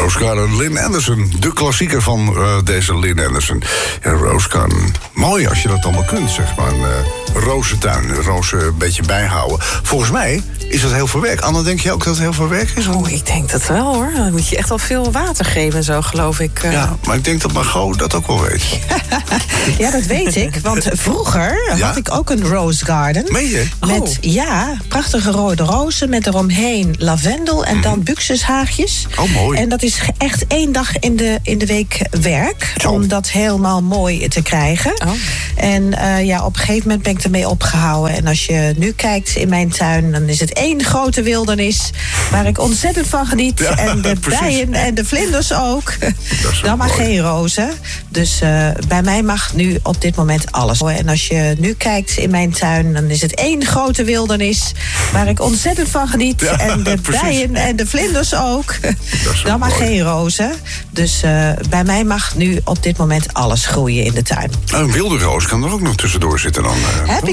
Rose Garden, Lynn Anderson. De klassieker van deze Lynn Anderson. Ja, Rose Garden. Mooi als je dat allemaal kunt, zeg maar. Een rozentuin, rozen een beetje bijhouden. Volgens mij is dat heel veel werk. Anna, denk je ook dat het heel veel werk is? Oh, ik denk dat wel, hoor. Dan moet je echt wel veel water geven en zo, geloof ik. Ja, maar ik denk dat Margot dat ook wel weet. Ja, dat weet ik. Want vroeger had ik ook een rose garden. Meen je? Met, prachtige rode rozen met eromheen lavendel en dan buxushaagjes. Oh, mooi. En dat is echt 1 dag in de week werk. Om dat helemaal mooi te krijgen. Oh. En op een gegeven moment ben ik ermee opgehouden. En als je nu kijkt in mijn tuin, dan is het 1 grote wildernis waar ik ontzettend van geniet. Ja, en de precies. bijen en de vlinders ook. Dan maar mooi. geen rozen. Dus bij mij mag nu op dit moment alles. En als je nu kijkt in mijn tuin, dan is het 1 grote wildernis waar ik ontzettend van geniet. Ja, en de precies. bijen en de vlinders ook. Dan maar mooi. geen rozen. Dus bij mij mag nu op dit moment alles groeien in de tuin. Een wilde roos kan er ook nog tussendoor zitten dan. Heb